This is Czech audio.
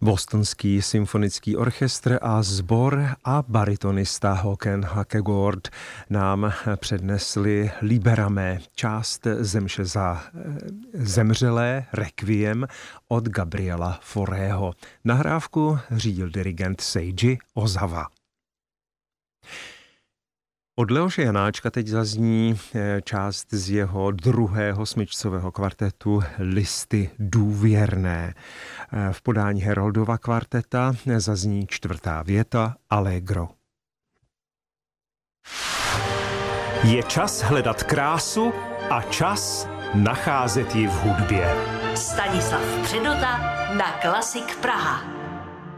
Bostonský symfonický orchestr a sbor a baritonista Håkan Haukegaard nám přednesli Libera-me, část zemše za zemřelé Requiem od Gabriela Faurého. Nahrávku řídil dirigent Seiji Ozawa. Od Leoše Janáčka teď zazní část z jeho druhého smyčcového kvartetu Listy důvěrné. V podání Heroldova kvarteta zazní čtvrtá věta Allegro. Je čas hledat krásu a čas nacházet ji v hudbě. Stanislav Předota na Klasik Praha.